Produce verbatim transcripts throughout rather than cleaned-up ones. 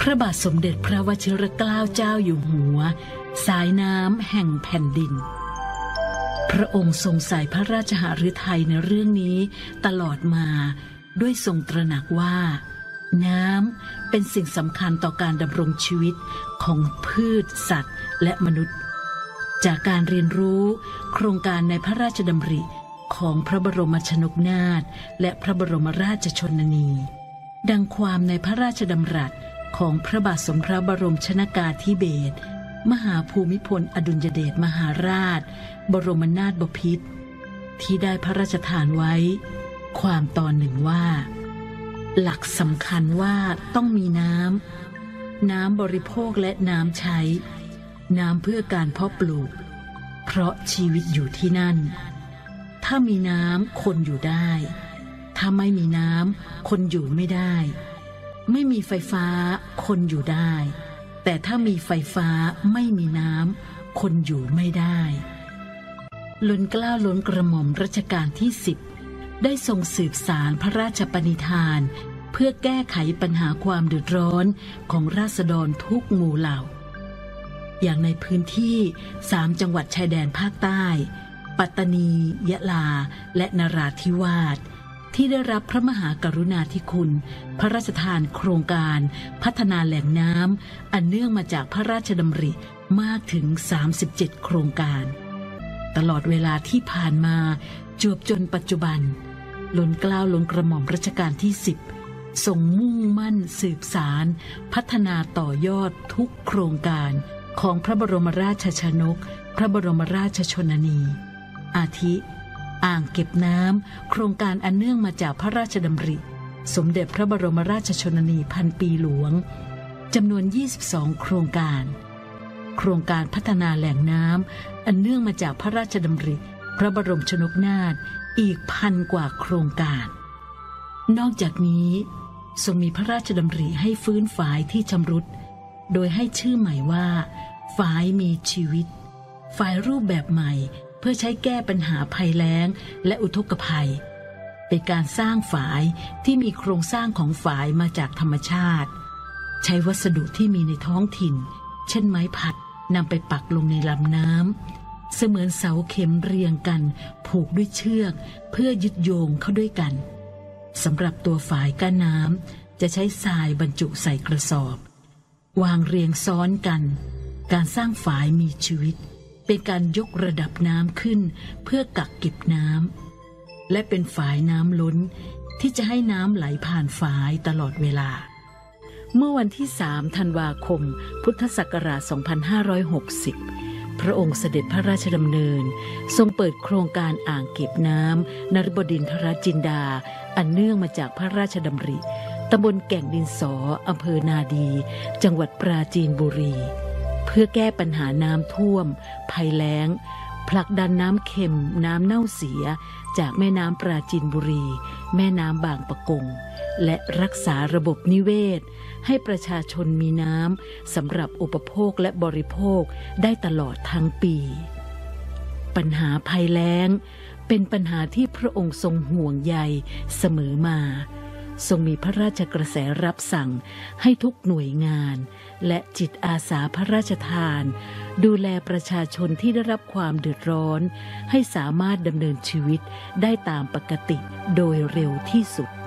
ระบาทสมเด็จพระวชิรเกล้าเจ้าอยู่หัวสายน้ำแห่งแผ่นดินพระองค์ทรงใส่พระราชหฤทัยในเรื่องนี้ตลอดมาด้วยทรงตระหนักว่าน้ำเป็นสิ่งสำคัญต่อการดำรงชีวิตของพืชสัตว์และมนุษย์จากการเรียนรู้โครงการในพระราชดำริของพระบรมชนกนาถและพระบรมราชชนนีดังความในพระราชดำรัสของพระบาทสมเด็จพระบรมชนกาธิเบศรมหาภูมิพลอดุลยเดชมหาราชบรมนาถบพิตรที่ได้พระราชทานไว้ความตอนหนึ่งว่าหลักสำคัญว่าต้องมีน้ำน้ำบริโภคและน้ำใช้น้ำเพื่อการเพาะปลูกเพราะชีวิตอยู่ที่นั่นถ้ามีน้ำคนอยู่ได้ถ้าไม่มีน้ำคนอยู่ไม่ได้ไม่มีไฟฟ้าคนอยู่ได้แต่ถ้ามีไฟฟ้าไม่มีน้ำคนอยู่ไม่ได้ล้นเกล้าล้นกระหม่อมรัชกาลที่สิบได้ทรงสืบสารพระราชปณิธานเพื่อแก้ไขปัญหาความเดือดร้อนของราษฎรทุกหมู่เหล่าอย่างในพื้นที่สามจังหวัดชายแดนภาคใต้ปัตตานียะลาและนราธิวาสที่ได้รับพระมหากรุณาธิคุณพระราชทานโครงการพัฒนาแหล่งน้ำอันเนื่องมาจากพระราชดำริมากถึงสามสิบเจ็ดโครงการตลอดเวลาที่ผ่านมาจวบจนปัจจุบันล้นเกล้าล้นกระหม่อมรัชกาลที่สิบทรงมุ่งมั่นสืบสารพัฒนาต่อยอดทุกโครงการของพระบรมราชชนกพระบรมราชชนนีอาทิอ่างเก็บน้ำโครงการอันเนื่องมาจากพระราชดำริสมเด็จพระบรมราชชนนีพันปีหลวงจำนวนยี่สิบสองโครงการโครงการพัฒนาแหล่งน้ำอันเนื่องมาจากพระราชดำริพระบรมชนกนาถอีกพันกว่าโครงการนอกจากนี้ทรงมีพระราชดำริให้ฟื้นฝายที่ชำรุดโดยให้ชื่อใหม่ว่าฝายมีชีวิตฝายรูปแบบใหม่เพื่อใช้แก้ปัญหาภัยแล้งและอุทกภัยเป็นการสร้างฝายที่มีโครงสร้างของฝายมาจากธรรมชาติใช้วัสดุที่มีในท้องถิ่นเช่นไม้ผัดนำไปปักลงในลำน้ำเสมือนเสาเข็มเรียงกันผูกด้วยเชือกเพื่อยึดโยงเข้าด้วยกันสำหรับตัวฝายก้านน้ำจะใช้ทรายบรรจุใส่กระสอบวางเรียงซ้อนกันการสร้างฝายมีชีวิตเป็นการยกระดับน้ำขึ้นเพื่อกักเก็บน้ำและเป็นฝายน้ำล้นที่จะให้น้ำไหลผ่านฝายตลอดเวลาเมื่อวันที่สามธันวาคมพุทธศักราชสองพันห้าร้อยหกสิบพระองค์เสด็จพระราชดำเนินทรงเปิดโครงการอ่างเก็บน้ำนฤบดินทรจินดาอันเนื่องมาจากพระราชดำริตำบลแก่งดินสออำเภอนาดีจังหวัดปราจีนบุรีเพื่อแก้ปัญหาน้ำท่วมภัยแล้งผลักดันน้ำเค็มน้ำเน่าเสียจากแม่น้ำปราจีนบุรีแม่น้ำบางปะกงและรักษาระบบนิเวศให้ประชาชนมีน้ำสำหรับอุปโภคและบริโภคได้ตลอดทั้งปีปัญหาภัยแล้งเป็นปัญหาที่พระองค์ทรงห่วงใยเสมอมาทรงมีพระราชกระแสรับสั่งให้ทุกหน่วยงานและจิตอาสาพระราชทานดูแลประชาชนที่ได้รับความเดือดร้อนให้สามารถดำเนินชีวิตได้ตามปกติโดยเร็วที่สุด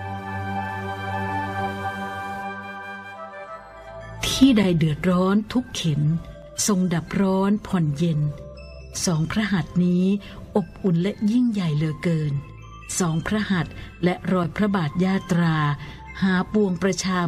ที่ใดเดือดร้อนทุกเข็ญทรงดับร้อนผ่อนเย็นสองพระหัตถ์นี้อบอุ่นและยิ่งใหญ่เหลือเกินสองพระหัตถ์และรอยพระบาทยาตราหาปวงประชา